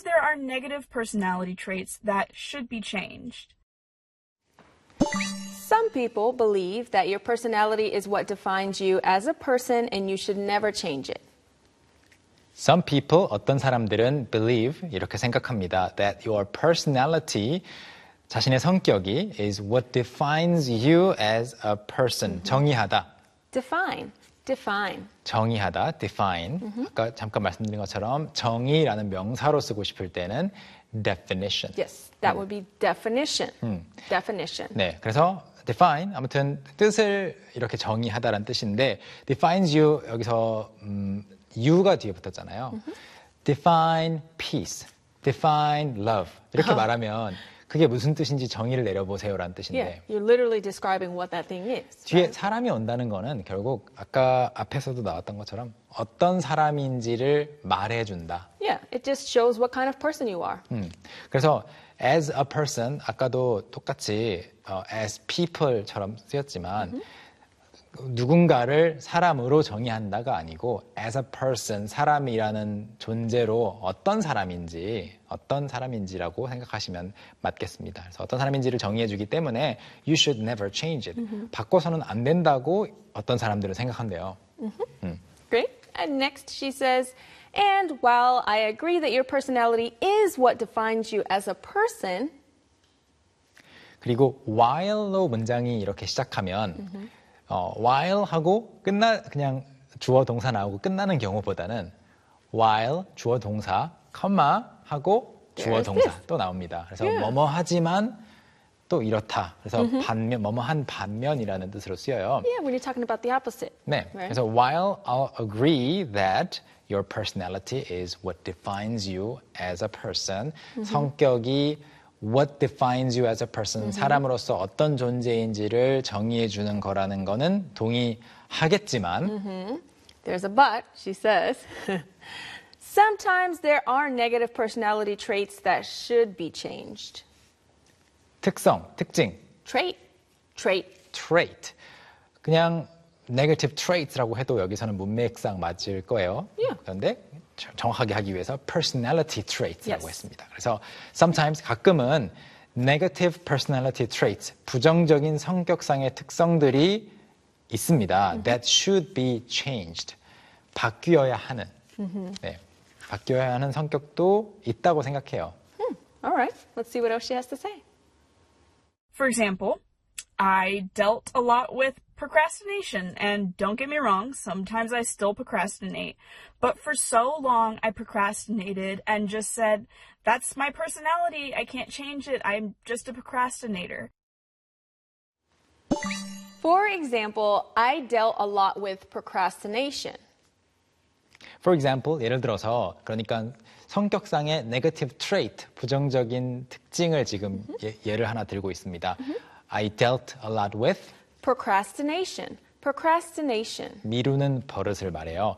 there are negative personality traits that should be changed. Some people believe that your personality is what defines you as a person and you should never change it. Some people, 어떤 사람들은 believe, 이렇게 생각합니다. That your personality, 자신의 성격이 is what defines you as a person. 정의하다. Define. 정의하다, define. 아까 잠깐 말씀드린 것처럼 정의라는 명사로 쓰고 싶을 때는 definition. Yes, that would be definition. Definition. 네, 그래서 define, 아무튼 뜻을 이렇게 정의하다라는 뜻인데 defines you, 여기서 you가 뒤에 붙었잖아요. Define peace, define love. 이렇게 말하면 그게 무슨 뜻인지 정의를 내려보세요라는 뜻인데 Yeah, you're literally describing what that thing is. 뒤에 사람이 온다는 거는 결국 아까 앞에서도 나왔던 것처럼 어떤 사람인지를 말해준다. Yeah, it just shows what kind of person you are. 그래서 as a person, 아까도 똑같이 as people처럼 쓰였지만 누군가를 사람으로 정의한다가 아니고 as a person, 사람이라는 존재로 어떤 사람인지라고 생각하시면 맞겠습니다. 그래서 어떤 사람인지를 정의해주기 때문에 you should never change it. 바꿔서는 안 된다고 어떤 사람들은 생각한대요. Great. And next she says, and while I agree that your personality is what defines you as a person. 그리고 while로 문장이 이렇게 시작하면 while 하고 그냥 주어 동사 나오고 끝나는 경우보다는 while 주어 동사 컴마 하고 주어 동사 또 나옵니다. 그래서 뭐뭐 하지만 또 이렇다. 그래서 반면 뭐뭐 한 반면이라는 뜻으로 쓰여요. Yeah, when you're talking about the opposite. 네. Right? 그래서 while I'll agree that your personality is what defines you as a person. 성격이 what defines you as a person, 사람으로서 어떤 존재인지를 정의해 주는 거라는 거는 동의하겠지만 There's a but, she says. Sometimes there are negative personality traits that should be changed. 특징, Trait. trait. 그냥 negative traits라고 해도 여기서는 문맥상 맞을 거예요. Yeah. 그런데 정확하게 하기 위해서 personality traits라고 Yes. 했습니다. 그래서 sometimes 가끔은 negative personality traits, 부정적인 성격상의 특성들이 있습니다. That should be changed. 바뀌어야 하는. 네, 바뀌어야 하는 성격도 있다고 생각해요. All right, let's see what else she has to say. For example, I dealt a lot with procrastination, and don't get me wrong, sometimes I still procrastinate. But for so long, I procrastinated and just said, that's my personality, I can't change it, I'm just a procrastinator. For example, I dealt a lot with procrastination. For example, 예를 들어서 그러니까 성격상의 negative trait, 부정적인 특징을 지금 예를 하나 들고 있습니다. I dealt a lot with Procrastination. 미루는 버릇을 말해요.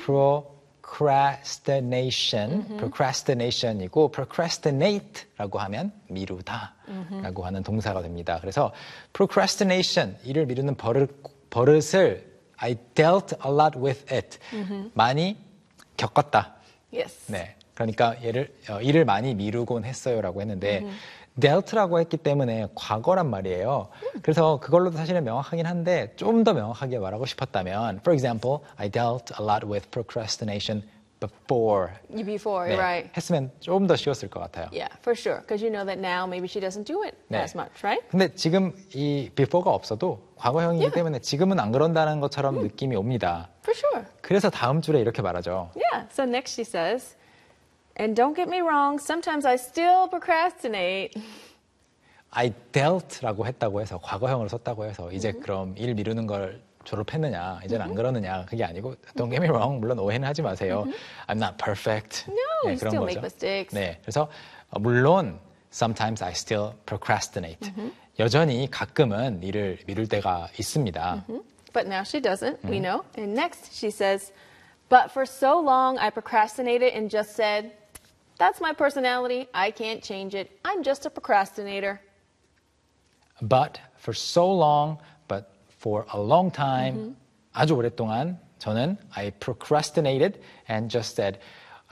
procrastination이고 procrastinate라고 하면 미루다라고 하는 동사가 됩니다. 그래서 procrastination, 일을 미루는 버릇을 I dealt a lot with it. 많이 겪었다. Yes. 네, 그러니까 일을 많이 미루곤 했어요라고 했는데 dealt라고 했기 때문에 과거란 말이에요. 그래서 그걸로도 사실은 명확하긴 한데 좀 더 명확하게 말하고 싶었다면 For example, I dealt a lot with procrastination before. Before, 네, right. 했으면 좀 더 쉬웠을 것 같아요. Yeah, for sure. Because you know that now maybe she doesn't do it 네. as much, right? 근데 지금 이 before가 없어도 과거형이기 때문에 지금은 안 그런다는 것처럼 느낌이 옵니다. For sure. 그래서 다음 줄에 이렇게 말하죠. Yeah, so next she says, and don't get me wrong, sometimes I still procrastinate. I dealt라고 했다고 해서 과거형으로 썼다고 해서 이제 그럼 일 미루는 걸 졸업했느냐 이제는 안 그러느냐 그게 아니고 don't get me wrong 물론 오해는 하지 마세요. I'm not perfect. No, 네, you 그런 still 거죠. make mistakes. 네, 그래서 물론 sometimes I still procrastinate. 여전히 가끔은 일을 미룰 때가 있습니다. But now she doesn't, we know. And next she says, but for so long I procrastinated and just said, that's my personality, I can't change it, I'm just a procrastinator. But for so long, but for a long time, 아주 오랫동안 저는 I procrastinated and just said,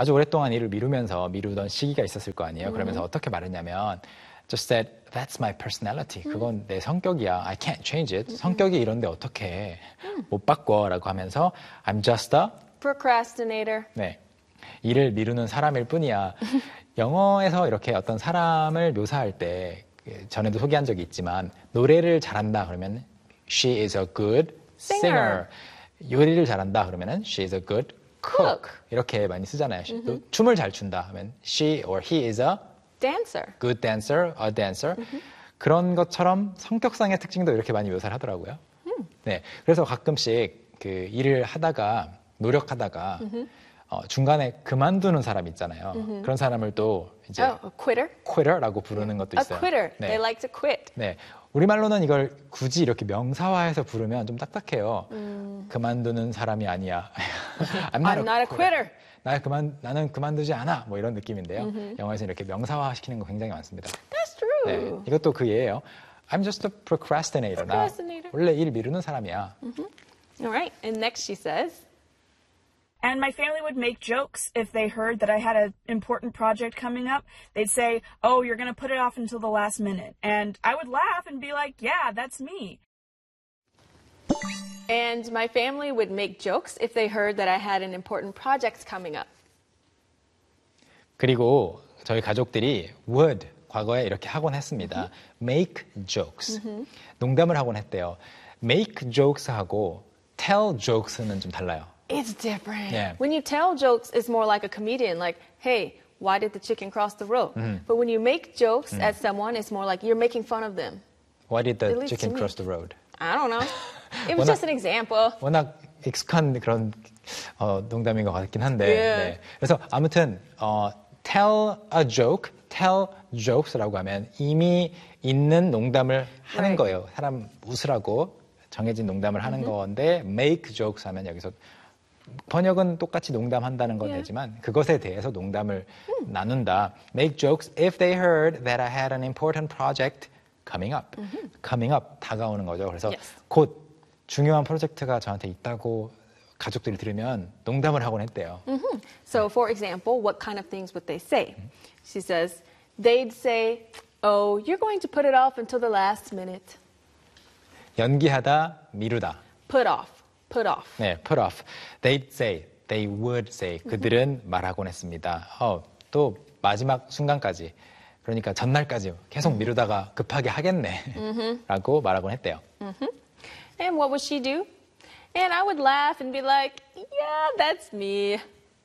아주 오랫동안 일을 미루던 시기가 있었을 거 아니에요. 그러면서 어떻게 말했냐면 just said, that's my personality. 그건 내 성격이야. I can't change it. 성격이 이런데 어떻게 해. 못 바꿔라고 하면서 I'm just a procrastinator. 네. 일을 미루는 사람일 뿐이야. 영어에서 이렇게 어떤 사람을 묘사할 때 전에도 소개한 적이 있지만 노래를 잘한다 그러면 she is a good singer. 요리를 잘한다 그러면은 she is a good cook. 이렇게 많이 쓰잖아요. 또 춤을 잘 춘다 하면 she or he is a dancer. good dancer, a dancer. 그런 것처럼 성격상의 특징도 이렇게 많이 묘사를 하더라고요. 네. 그래서 가끔씩 그 일을 하다가 노력하다가 중간에 그만두는 사람 있잖아요. 그런 사람을 또 이제 a quitter? quitter라고 부르는 것도 A 있어요. quitter. 네. They like to quit. 네. 우리말로는 이걸 굳이 이렇게 명사화해서 부르면 좀 딱딱해요. 그만두는 사람이 아니야. I'm I'm not a quitter. 나는 그만두지 않아. 뭐 이런 느낌인데요. 영어에서 이렇게 명사화 시키는 거 굉장히 많습니다. That's true. 네. 이것도 그 예예요. I'm just a procrastinator. Procrastinator. 나 원래 일 미루는 사람이야. All right. And next she says, And my family would make jokes if they heard that I had an important project coming up. They'd say, oh, you're going to put it off until the last minute. And I would laugh and be like, yeah, that's me. and my family would make jokes if they heard that I had an important project coming up. 그리고 저희 가족들이 would 과거에 이렇게 하곤 했습니다. make jokes. 농담을 하곤 했대요. make jokes하고 tell jokes는 좀 달라요. It's different. Yeah. When you tell jokes, it's more like a comedian, like, hey, why did the chicken cross the road? But when you make jokes at someone, it's more like you're making fun of them. Why did the At least chicken to me. cross the road? I don't know. It was 워낙- just an example. 워낙 익숙한 그런 농담인 것 같긴 한데. Yeah. 네. 그래서 아무튼 tell a joke, tell jokes라고 하면 이미 있는 농담을 하는 Right. 거예요. 사람 웃으라고 정해진 농담을 하는 건데 make jokes 하면 여기서 번역은 똑같이 농담한다는 건 Yeah. 되지만 그것에 대해서 농담을 나눈다. Make jokes if they heard that I had an important project coming up. coming up 다가오는 거죠. 그래서 Yes. 곧 중요한 프로젝트가 저한테 있다고 가족들이 들으면 농담을 하곤 했대요. So, for example, what kind of things would they say? She says, they'd say, oh, you're going to put it off until the last minute. 연기하다, 미루다. Put off. Put off. 네, put off. They'd say, they would say. 그들은 말하곤 했습니다. 또 마지막 순간까지. 그러니까 전날까지 계속 미루다가 급하게 하겠네. 라고 말하곤 했대요. And what would she do? And I would laugh and be like, yeah, that's me.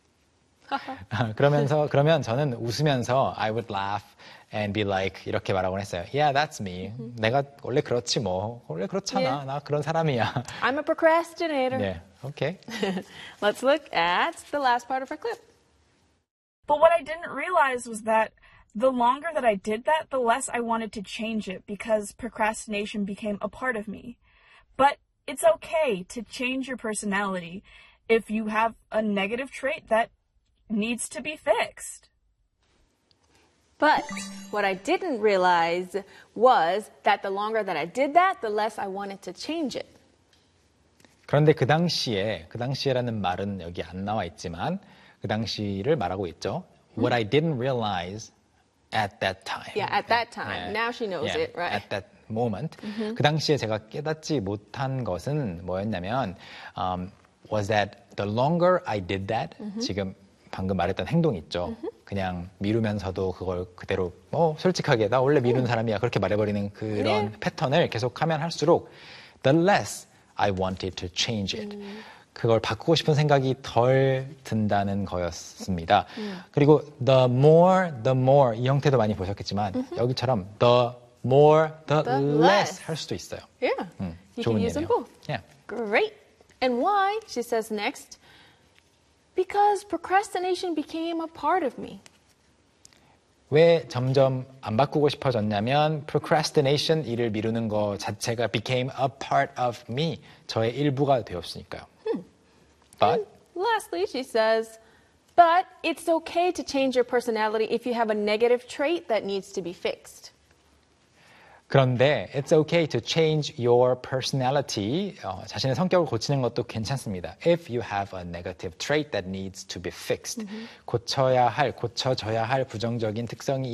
그러면 저는 웃으면서 I would laugh and be like 이렇게 말하곤 했어요. Yeah, that's me. 내가 원래 그렇지 뭐. 원래 그렇잖아. Yeah. 나 그런 사람이야. I'm a procrastinator. 네, 오케이. Let's look at the last part of her clip. But what I didn't realize was that the longer that I did that, the less I wanted to change it because procrastination became a part of me. But it's okay to change your personality if you have a negative trait that needs to be fixed. But what I didn't realize was that the longer that I did that, the less I wanted to change it. 그런데 그 당시에라는 말은 여기 안 나와 있지만 그 당시를 말하고 있죠. What I didn't realize at that time. Yeah, at that time. 네. Now she knows Yeah, it, right? At that moment. 그 당시에 제가 깨닫지 못한 것은 뭐였냐면 was that the longer I did that 지금 방금 말했던 행동 있죠. 그냥 미루면서도 그걸 그대로 솔직하게 나 원래 미루는 사람이야 그렇게 말해버리는 그런 패턴을 계속하면 할수록 the less I wanted to change it. 그걸 바꾸고 싶은 생각이 덜 든다는 거였습니다. 그리고 the more 이 형태도 많이 보셨겠지만 여기처럼 the more, the less 할 수도 있어요. Yeah. You 좋은 can use them 예네요. both. Yeah. Great. And why? She says next. Because procrastination became a part of me. 왜 점점 안 바꾸고 싶어졌냐면 procrastination, 일을 미루는 거 자체가 became a part of me. 저의 일부가 되었으니까요. But Lastly, she says, but it's okay to change your personality if you have a negative trait that needs to be fixed. 그런데 it's okay to change your personality. 자신의 성격을 고치는 것도 괜찮습니다. If you have a negative trait that needs to be fixed. 고쳐져야 할 부정적인 특성이